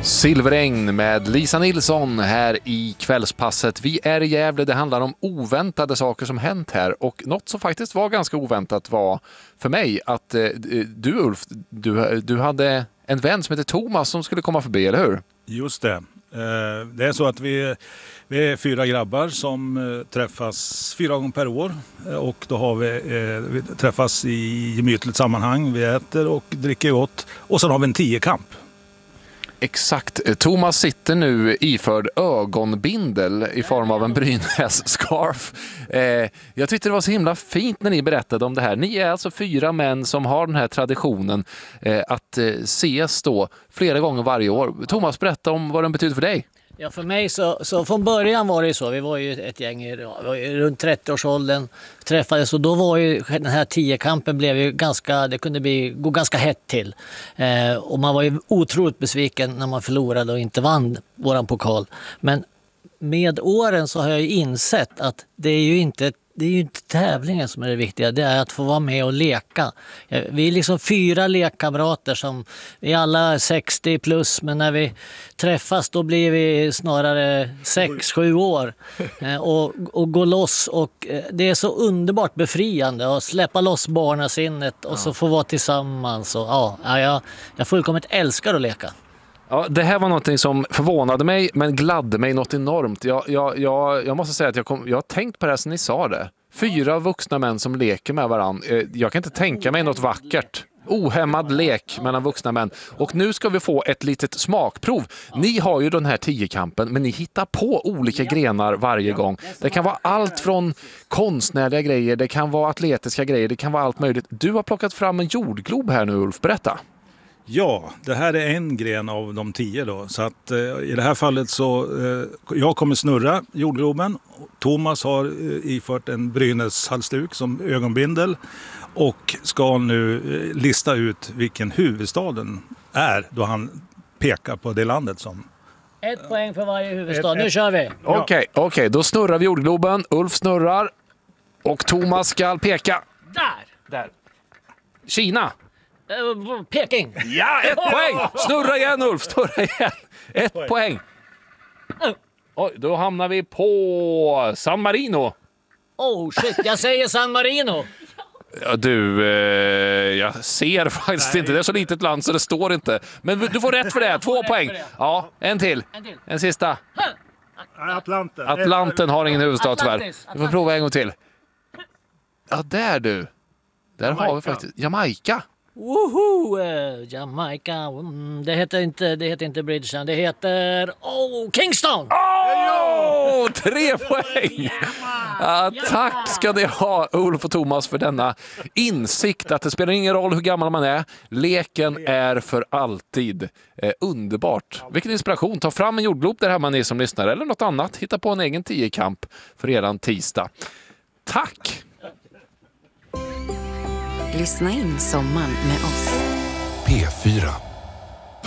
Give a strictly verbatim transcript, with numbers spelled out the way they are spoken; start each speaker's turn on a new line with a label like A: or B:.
A: Silverängn med Lisa Nilsson här i kvällspasset. Vi är i Gävle, det handlar om oväntade saker som hänt här. Och något som faktiskt var ganska oväntat var för mig att eh, du Ulf, du, du hade en vän som heter Thomas som skulle komma förbi, eller hur?
B: Just det. Eh, det är så att vi, vi är fyra grabbar som eh, träffas fyra gånger per år. Eh, och då har vi, eh, vi träffas i gemytligt sammanhang. Vi äter och dricker gott. Och sen har vi en tiokamp.
A: Exakt. Thomas sitter nu iförd ögonbindel i form av en Brynäs-scarf. Eh, jag tyckte det var så himla fint när ni berättade om det här. Ni är alltså fyra män som har den här traditionen eh, att eh, ses då flera gånger varje år. Thomas, berätta om vad den betyder för dig.
C: Ja, för mig så, så från början var det ju så. Vi var ju ett gäng i, ja, runt trettio-årsåldern träffades och då var ju den här tiokampen blev ju ganska, det kunde bli, gå ganska hett till. Eh, och man var ju otroligt besviken när man förlorade och inte vann våran pokal. Men med åren så har jag ju insett att det är ju inte Det är ju inte tävlingen som är det viktiga, det är att få vara med och leka. Vi är liksom fyra lekkamrater som, vi är alla sextio plus, men när vi träffas då blir vi snarare sex sju år och, och gå loss. Och det är så underbart befriande att släppa loss barnasinnet och ja. Så få vara tillsammans. Och, ja, jag, jag fullkomligt älskar att leka.
A: Ja, det här var något som förvånade mig men gladde mig något enormt. Jag, jag, jag, jag måste säga att jag, kom, jag har tänkt på det här sen ni sa det. Fyra vuxna män som leker med varandra. Jag kan inte tänka mig något vackert. Ohämmad lek mellan vuxna män. Och nu ska vi få ett litet smakprov. Ni har ju den här tiokampen, men ni hittar på olika grenar varje gång. Det kan vara allt från konstnärliga grejer, det kan vara atletiska grejer, det kan vara allt möjligt. Du har plockat fram en jordglob här nu, Ulf. Berätta.
B: Ja, det här är en gren av de tio då. Så att eh, i det här fallet så, eh, jag kommer snurra jordgloben. Thomas har eh, ifört en Brynäs halsduk som ögonbindel och ska nu eh, lista ut vilken huvudstaden är då han pekar på det landet som...
C: Ett poäng för varje huvudstad, ett, nu kör vi!
A: Okej, okay, okej, okay, då snurrar vi jordgloben. Ulf snurrar och Thomas ska peka.
C: Där!
A: Där. Kina!
C: Uh, Peking.
A: Ja, ett poäng. Snurra igen, Ulf. Snurra igen. Ett poäng. poäng. Oj, då hamnar vi på San Marino.
C: Oh shit, jag säger San Marino.
A: Ja, du, eh, jag ser faktiskt Nej. inte. Det är så litet land så det står inte. Men du får rätt för det. Två poäng. Ja, en till. En, till. en sista.
B: Atlanten.
A: Atlanten har ingen huvudstad tyvärr. Du får prova en gång till. Ja, där du. Där Jamaica. har vi faktiskt Jamaica.
C: Woho! Uh, Jamaica. Mm, det heter inte det heter inte Bridgetown. Det heter oh, Kingston.
A: Oh! Tre poäng. Ja, tack ska ni ha, Ulf och Thomas, för denna insikt att det spelar ingen roll hur gammal man är. Leken är för alltid. Eh, underbart. Vilken inspiration. Ta fram en jordglob där hemma ni som lyssnar eller något annat. Hitta på en egen tiokamp för eran tisdag. Tack!
D: Lyssna in sommaren med oss.
E: P fyra.